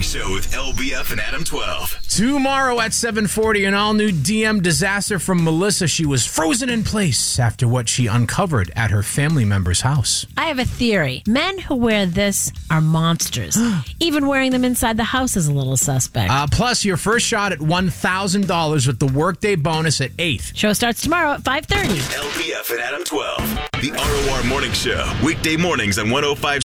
Show with LBF and Adam 12. Tomorrow at 7:40, an all-new DM disaster from Melissa. She was frozen in place after what she uncovered at her family member's house. I have a theory. Men who wear this are monsters. Even wearing them inside the house is a little suspect. Plus, your first shot at $1,000 with the Workday bonus at 8. Show starts tomorrow at 5:30. LBF and Adam 12. The ROR Morning Show. Weekday mornings on 105.7